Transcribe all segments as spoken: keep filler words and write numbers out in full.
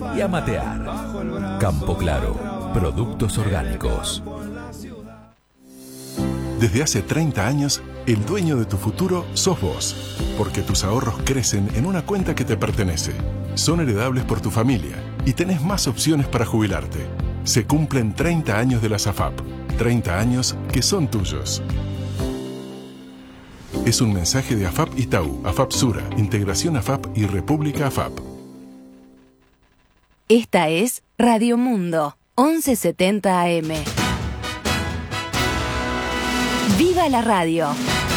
y a matear. Campo Claro, productos orgánicos. Desde hace treinta años, el dueño de tu futuro sos vos, porque tus ahorros crecen en una cuenta que te pertenece. Son heredables por tu familia y tenés más opciones para jubilarte. Se cumplen treinta años de la SAFAP, treinta años que son tuyos. Es un mensaje de AFAP Itaú, AFAP Sura, Integración AFAP y República AFAP. Esta es Radio Mundo, once setenta A M. ¡Viva la radio!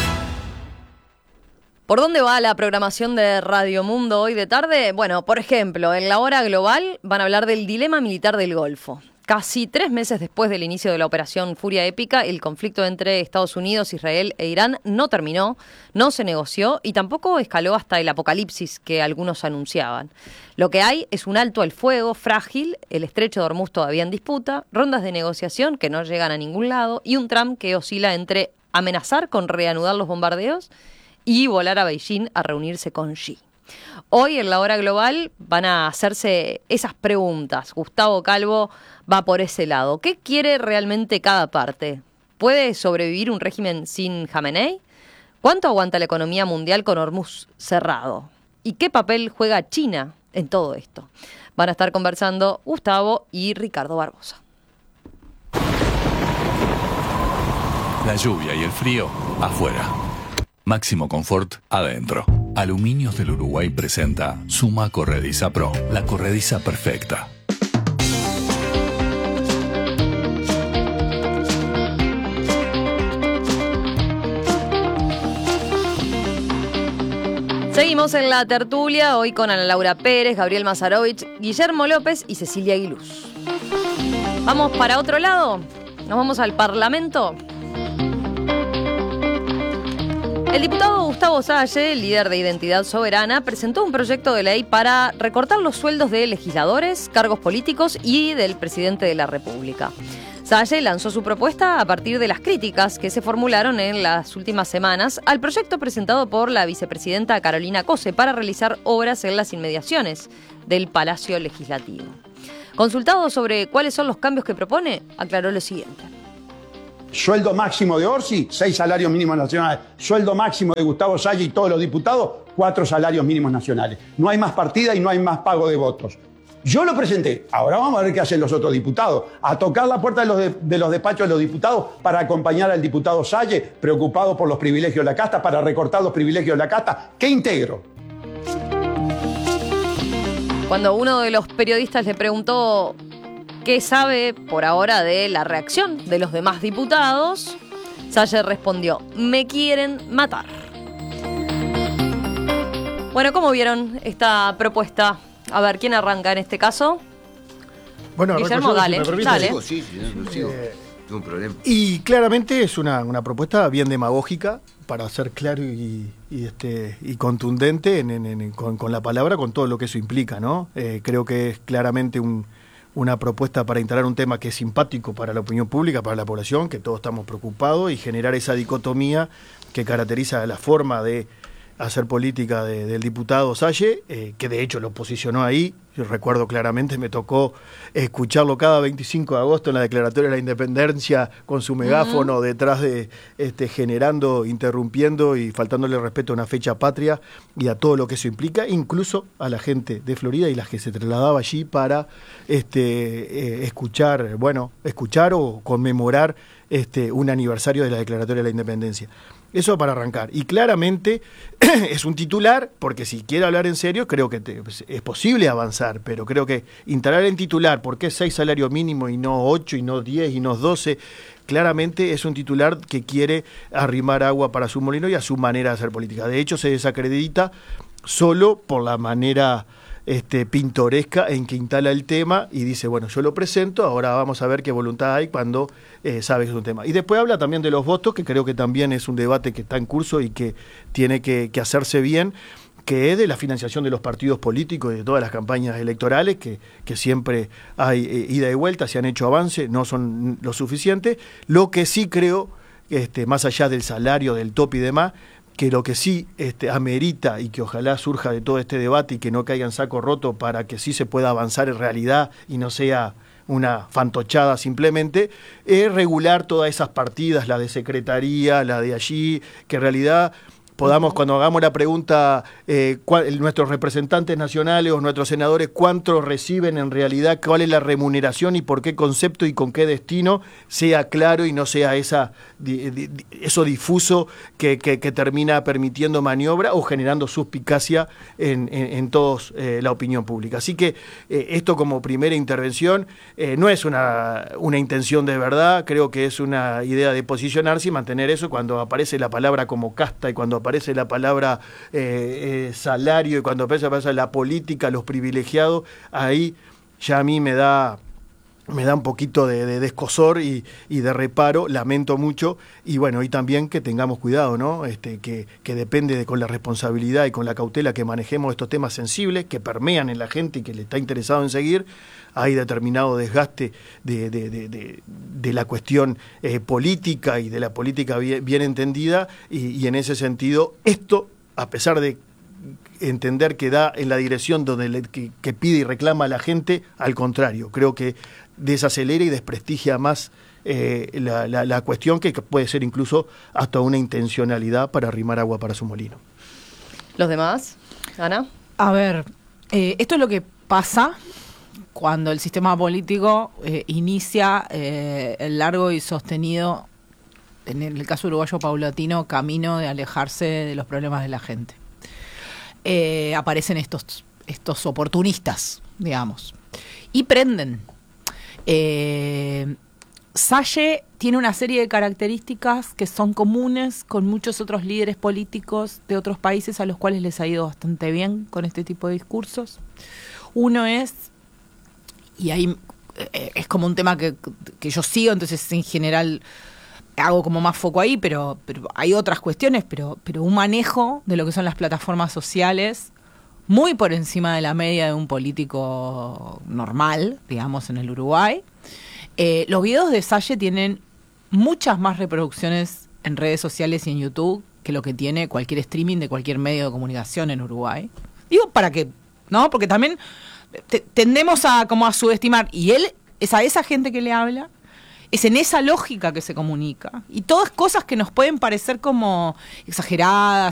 ¿Por dónde va la programación de Radio Mundo hoy de tarde? Bueno, por ejemplo, en la hora global van a hablar del dilema militar del Golfo. Casi tres meses después del inicio de la operación Furia Épica, el conflicto entre Estados Unidos, Israel e Irán no terminó, no se negoció y tampoco escaló hasta el apocalipsis que algunos anunciaban. Lo que hay es un alto al fuego frágil, el estrecho de Hormuz todavía en disputa, rondas de negociación que no llegan a ningún lado y un Trump que oscila entre amenazar con reanudar los bombardeos y volar a Beijing a reunirse con Xi. Hoy en la hora global van a hacerse esas preguntas. Gustavo Calvo va por ese lado. ¿Qué quiere realmente cada parte? ¿Puede sobrevivir un régimen sin Jamenei? ¿Cuánto aguanta la economía mundial con Hormuz cerrado? ¿Y qué papel juega China en todo esto? Van a estar conversando Gustavo y Ricardo Barbosa. La lluvia y el frío afuera. Máximo confort adentro. Aluminios del Uruguay presenta Suma Corrediza Pro, la corrediza perfecta. Seguimos en la tertulia, hoy con Ana Laura Pérez, Gabriel Mazarovich, Guillermo López y Cecilia Aguiluz. ¿Vamos para otro lado? ¿Nos vamos al Parlamento? El diputado Gustavo Salle, líder de Identidad Soberana, presentó un proyecto de ley para recortar los sueldos de legisladores, cargos políticos y del presidente de la República. Salle lanzó su propuesta a partir de las críticas que se formularon en las últimas semanas al proyecto presentado por la vicepresidenta Carolina Cose para realizar obras en las inmediaciones del Palacio Legislativo. Consultado sobre cuáles son los cambios que propone, aclaró lo siguiente. Sueldo máximo de Orsi, seis salarios mínimos nacionales. Sueldo máximo de Gustavo Salle y todos los diputados, cuatro salarios mínimos nacionales. No hay más partida y no hay más pago de votos. Yo lo presenté. Ahora vamos a ver qué hacen los otros diputados. A tocar la puerta de los, de, de los despachos de los diputados para acompañar al diputado Salle, preocupado por los privilegios de la casta, para recortar los privilegios de la casta. ¿Qué integro? Cuando uno de los periodistas le preguntó qué sabe por ahora de la reacción de los demás diputados, Salle respondió: me quieren matar. Bueno, ¿cómo vieron esta propuesta? A ver, ¿quién arranca en este caso? Bueno, Guillermo, dale, si dale. Sigo, sí, sí, no, sigo. Eh, Tengo un problema. Y claramente es una, una propuesta bien demagógica, para ser claro y, y, este, y contundente en, en, en, con, con la palabra, con todo lo que eso implica, ¿no? Eh, creo que es claramente un, una propuesta para instalar un tema que es simpático para la opinión pública, para la población, que todos estamos preocupados, y generar esa dicotomía que caracteriza la forma de hacer política de, del diputado Salle, eh, que de hecho lo posicionó ahí. Yo recuerdo claramente, me tocó escucharlo cada veinticinco de agosto en la Declaratoria de la Independencia con su megáfono uh-huh. detrás de, este, generando, interrumpiendo y faltándole respeto a una fecha patria y a todo lo que eso implica, incluso a la gente de Florida y las que se trasladaba allí para este, eh, escuchar, bueno, escuchar o conmemorar este, un aniversario de la Declaratoria de la Independencia. Eso para arrancar. Y claramente es un titular, porque si quiere hablar en serio, creo que te, es posible avanzar, pero creo que instalar en titular, ¿por qué seis salarios mínimos y no ocho, y no diez, y no doce? Claramente es un titular que quiere arrimar agua para su molino y a su manera de hacer política. De hecho, se desacredita solo por la manera Este, pintoresca en que instala el tema y dice, bueno, yo lo presento, ahora vamos a ver qué voluntad hay cuando eh, sabe que es un tema. Y después habla también de los votos, que creo que también es un debate que está en curso y que tiene que, que hacerse bien, que es de la financiación de los partidos políticos y de todas las campañas electorales, que, que siempre hay eh, ida y vuelta, se han hecho avances, no son lo suficiente. Lo que sí creo, este, más allá del salario, del tope y demás, que lo que sí este, amerita y que ojalá surja de todo este debate y que no caiga en saco roto para que sí se pueda avanzar en realidad y no sea una fantochada simplemente, es regular todas esas partidas, la de secretaría, la de allí, que en realidad podamos, cuando hagamos la pregunta, eh, cuál, nuestros representantes nacionales o nuestros senadores, cuánto reciben en realidad, cuál es la remuneración y por qué concepto y con qué destino, sea claro y no sea esa di, di, eso difuso que, que, que termina permitiendo maniobra o generando suspicacia en, en, en todos eh, la opinión pública. Así que eh, esto como primera intervención eh, no es una, una intención de verdad, creo que es una idea de posicionarse y mantener eso cuando aparece la palabra como casta y cuando aparece la palabra eh, eh, salario y cuando aparece, aparece la política, los privilegiados, ahí ya a mí me da me da un poquito de, de descosor y, y de reparo, lamento mucho, y bueno, y también que tengamos cuidado, ¿no? Este, que, que depende de con la responsabilidad y con la cautela que manejemos estos temas sensibles, que permean en la gente y que le está interesado en seguir, hay determinado desgaste de, de, de, de, de la cuestión eh, política y de la política bien, bien entendida, y, y en ese sentido, esto, a pesar de entender que da en la dirección donde le, que, que pide y reclama a la gente, al contrario, creo que desacelera y desprestigia más eh, la, la, la cuestión, que puede ser incluso hasta una intencionalidad para arrimar agua para su molino. ¿Los demás? Ana. A ver, eh, esto es lo que pasa cuando el sistema político eh, inicia eh, el largo y sostenido, en el caso uruguayo paulatino, camino de alejarse de los problemas de la gente. Eh, aparecen estos, estos oportunistas, digamos, y prenden. Eh, Salle tiene una serie de características que son comunes con muchos otros líderes políticos de otros países a los cuales les ha ido bastante bien con este tipo de discursos. Uno es, y ahí eh, es como un tema que, que yo sigo, entonces en general hago como más foco ahí, pero, pero hay otras cuestiones, pero, pero un manejo de lo que son las plataformas sociales muy por encima de la media de un político normal, digamos, en el Uruguay. Eh, los videos de Salle tienen muchas más reproducciones en redes sociales y en YouTube que lo que tiene cualquier streaming de cualquier medio de comunicación en Uruguay. Digo, para que, ¿no? Porque también te, tendemos a como a subestimar, y él es a esa gente que le habla, es en esa lógica que se comunica. Y todas cosas que nos pueden parecer como exageradas,